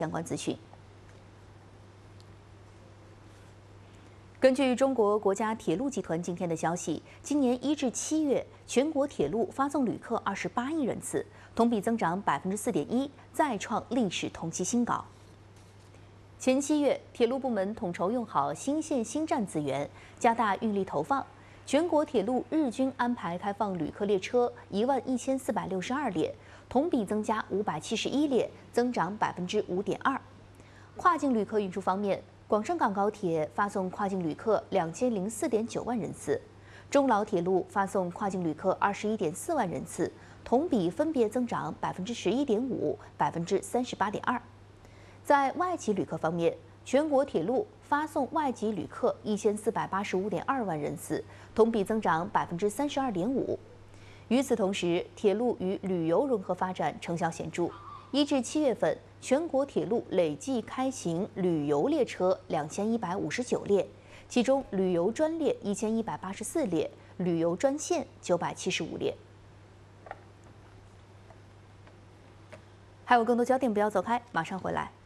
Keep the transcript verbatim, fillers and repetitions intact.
相关资讯。根据中国国家铁路集团今天的消息，今年一至七月，全国铁路发送旅客二十八亿人次，同比增长百分之四点一，再创历史同期新高。前七月，铁路部门统筹用好新线新站资源，加大运力投放。 全国铁路日均安排开放旅客列车一万一千四百六十二列，同比增加五百七十一列，增长百分之五点二。跨境旅客运输方面，广深港高铁发送跨境旅客两千零四点九万人次，中老铁路发送跨境旅客二十一点四万人次，同比分别增长百分之十一点五、百分之三十八点二。在外籍旅客方面， 全国铁路发送外籍旅客一千四百八十五点二万人次，同比增长百分之三十二点五。与此同时，铁路与旅游融合发展成效显著。一至七月份，全国铁路累计开行旅游列车两千一百五十九列，其中旅游专列一千一百八十四列，旅游专线九百七十五列。还有更多焦点，不要走开，马上回来。